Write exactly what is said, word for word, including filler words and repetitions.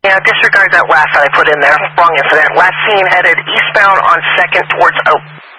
Yeah, disregard that last that I put in there. Wrong incident. Last seen headed eastbound on second towards Oak.